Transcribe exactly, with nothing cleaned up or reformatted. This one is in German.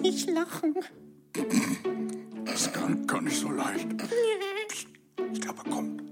nicht lachen. Das kann gar nicht so leicht. Ich glaube, er kommt.